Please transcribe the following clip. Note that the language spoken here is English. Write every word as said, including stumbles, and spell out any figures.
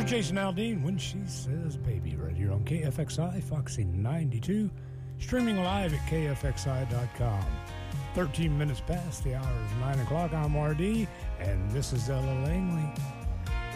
There's Jason Aldean, When She Says Baby, right here on K F X I, Foxy ninety-two, streaming live at K F X I dot com. thirteen minutes past the hour of nine o'clock, I'm R D, and this is Ella Langley.